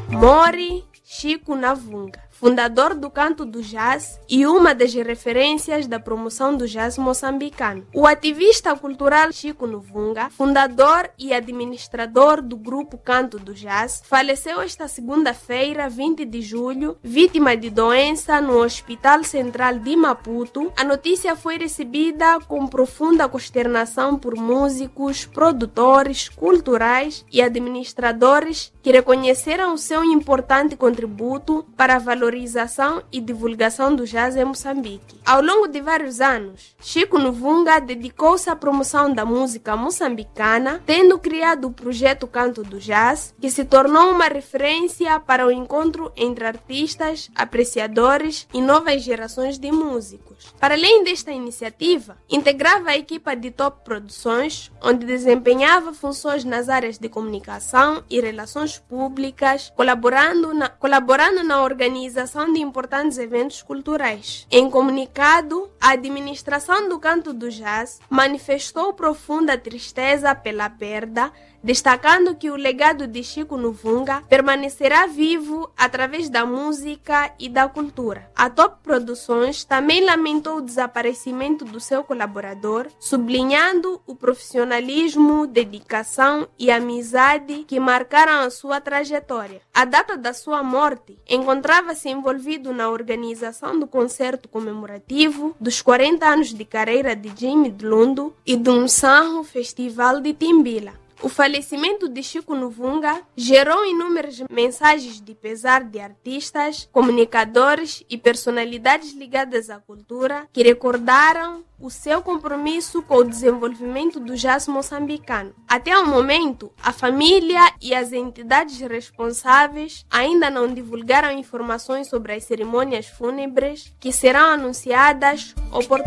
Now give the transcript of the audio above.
Mori Chico Navunga, fundador do canto do jazz e uma das referências da promoção do jazz moçambicano. O ativista cultural Chico Navunga, fundador e administrador do grupo Canto do Jazz, faleceu esta segunda-feira, 20 de julho, vítima de doença no Hospital Central de Maputo. A notícia foi recebida com profunda consternação por músicos, produtores culturais e administradores que reconheceram o seu importante contributo para a valorização e divulgação do jazz em Moçambique. Ao longo de vários anos, Chico Navunga dedicou-se à promoção da música moçambicana, tendo criado o projeto Canto do Jazz, que se tornou uma referência para o encontro entre artistas, apreciadores e novas gerações de músicos. Para além desta iniciativa, integrava a equipa de Top Produções, onde desempenhava funções nas áreas de comunicação e relações públicas, colaborando na organização de importantes eventos culturais. Em comunicado, a administração do Canto do Jazz manifestou profunda tristeza pela perda, destacando que o legado de Chico Navunga permanecerá vivo através da música e da cultura. A Top Produções também lamentou o desaparecimento do seu colaborador, sublinhando o profissionalismo, dedicação e amizade que marcaram a sua trajetória. A data da sua morte encontrava-se envolvido na organização do concerto comemorativo dos 40 anos de carreira de Jimmy Dlundo e do Msanho Festival de Timbila. O falecimento de Chico Navunga gerou inúmeras mensagens de pesar de artistas, comunicadores e personalidades ligadas à cultura que recordaram o seu compromisso com o desenvolvimento do jazz moçambicano. Até o momento, a família e as entidades responsáveis ainda não divulgaram informações sobre as cerimônias fúnebres que serão anunciadas oportunamente.